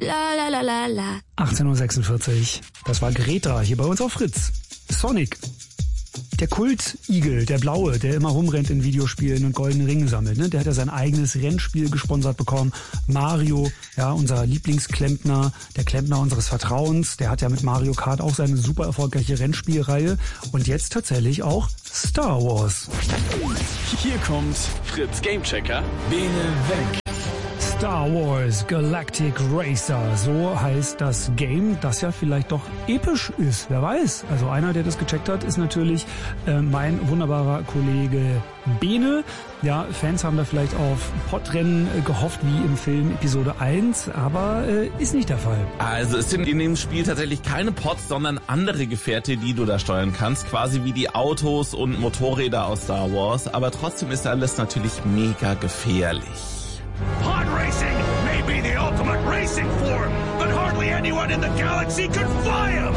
La la la la la. 18:46 Uhr. Das war Greta hier bei uns auf Fritz. Sonic. Der Kult-Igel, der Blaue, der immer rumrennt in Videospielen und goldene Ringe sammelt, ne? Der hat ja sein eigenes Rennspiel gesponsert bekommen. Mario, ja, unser Lieblingsklempner, der Klempner unseres Vertrauens, der hat ja mit Mario Kart auch seine super erfolgreiche Rennspielreihe. Und jetzt tatsächlich auch Star Wars. Hier kommt Fritz Gamechecker. Bene weg. Star Wars Galactic Racer, so heißt das Game, das ja vielleicht doch episch ist, wer weiß. Also einer, der das gecheckt hat, ist natürlich mein wunderbarer Kollege Bene. Ja, Fans haben da vielleicht auf Podrennen gehofft, wie im Film Episode 1, aber ist nicht der Fall. Also es sind in dem Spiel tatsächlich keine Pods, sondern andere Gefährte, die du da steuern kannst, quasi wie die Autos und Motorräder aus Star Wars, aber trotzdem ist alles natürlich mega gefährlich. Pod racing may be the ultimate racing form, but hardly anyone in the galaxy could fly them.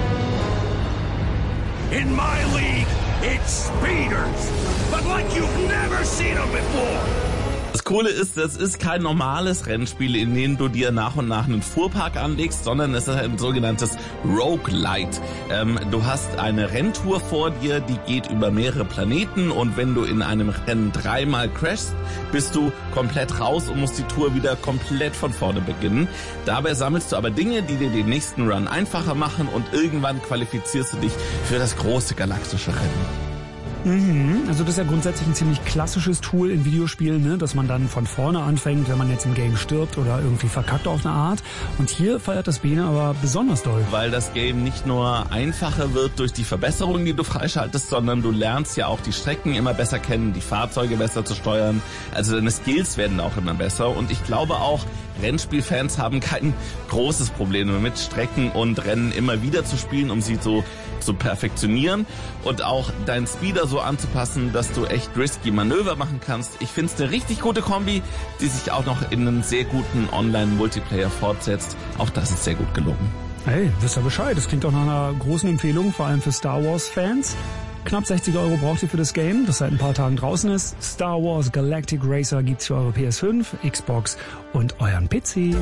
In my league, it's speeders, but like you've never seen them before. Das Coole ist, das ist kein normales Rennspiel, in dem du dir nach und nach einen Fuhrpark anlegst, sondern es ist ein sogenanntes Roguelite. Du hast eine Renntour vor dir, die geht über mehrere Planeten und wenn du in einem Rennen 3-mal crashst, bist du komplett raus und musst die Tour wieder komplett von vorne beginnen. Dabei sammelst du aber Dinge, die dir den nächsten Run einfacher machen und irgendwann qualifizierst du dich für das große galaktische Rennen. Also das ist ja grundsätzlich ein ziemlich klassisches Tool in Videospielen, ne, dass man dann von vorne anfängt, wenn man jetzt im Game stirbt oder irgendwie verkackt auf eine Art. Und hier feiert das Bene aber besonders doll. Weil das Game nicht nur einfacher wird durch die Verbesserungen, die du freischaltest, sondern du lernst ja auch die Strecken immer besser kennen, die Fahrzeuge besser zu steuern. Also deine Skills werden auch immer besser. Und ich glaube auch, Rennspielfans haben kein großes Problem damit, Strecken und Rennen immer wieder zu spielen, um sie so zu perfektionieren und auch deinen Speeder so anzupassen, dass du echt risky Manöver machen kannst. Ich finde es eine richtig gute Kombi, die sich auch noch in einen sehr guten Online-Multiplayer fortsetzt. Auch das ist sehr gut gelungen. Hey, wisst ihr Bescheid. Das klingt auch nach einer großen Empfehlung, vor allem für Star Wars-Fans. Knapp 60 € braucht ihr für das Game, das seit ein paar Tagen draußen ist. Star Wars Galactic Racer gibt's für eure PS5, Xbox und euren PC.